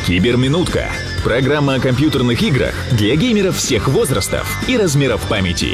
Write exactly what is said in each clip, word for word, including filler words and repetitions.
Киберминутка. Программа о компьютерных играх для геймеров всех возрастов и размеров памяти.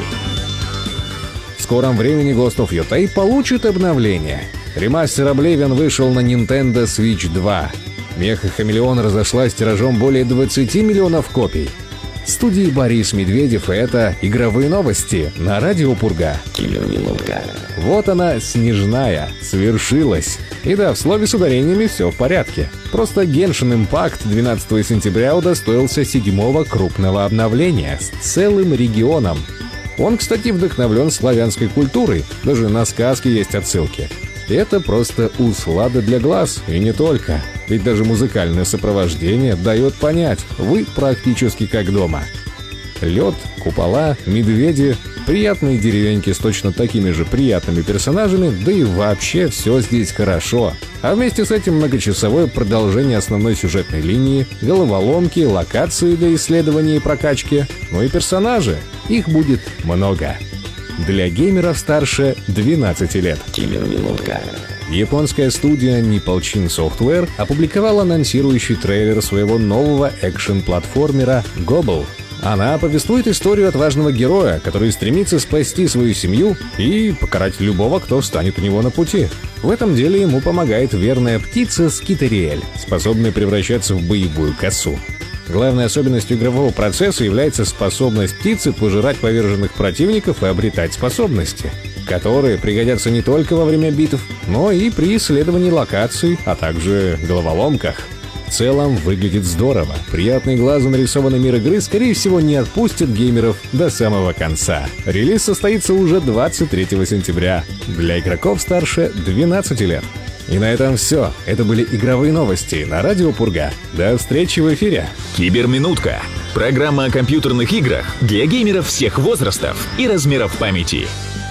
В скором времени Ghost of Yotei получит обновление. Ремастер Oblivion вышел на Nintendo Switch два. Меха Хамелеон разошлась тиражом более двадцати миллионов копий. В студии Борис Медведев, и это игровые новости на Радио Пурга. Киберминутка. Вот она, Снежная, свершилась. И да, в слове с ударениями все в порядке. Просто Genshin Impact двенадцатого сентября удостоился седьмого крупного обновления с целым регионом. Он, кстати, вдохновлен славянской культурой, даже на сказки есть отсылки. Это просто услада для глаз, и не только. Ведь даже музыкальное сопровождение дает понять, вы практически как дома. Лед, купола, медведи, приятные деревеньки с точно такими же приятными персонажами, да и вообще все здесь хорошо. А вместе с этим многочасовое продолжение основной сюжетной линии, головоломки, локации для исследования и прокачки, ну и персонажи. Их будет много. Для геймеров старше двенадцати лет. Киберминутка. Японская студия Nippon Software опубликовала анонсирующий трейлер своего нового экшен-платформера Gobble. Она повествует историю отважного героя, который стремится спасти свою семью и покарать любого, кто встанет у него на пути. В этом деле ему помогает верная птица Скитериэль, способная превращаться в боевую косу. Главной особенностью игрового процесса является способность птицы пожирать поверженных противников и обретать способности, которые пригодятся не только во время битв, но и при исследовании локаций, а также головоломках. В целом выглядит здорово. Приятный глазу нарисованный мир игры, скорее всего, не отпустит геймеров до самого конца. Релиз состоится уже двадцать третьего сентября для игроков старше двенадцати лет. И на этом все. Это были игровые новости на Радио Пурга. До встречи в эфире. Киберминутка. Программа о компьютерных играх для геймеров всех возрастов и размеров памяти.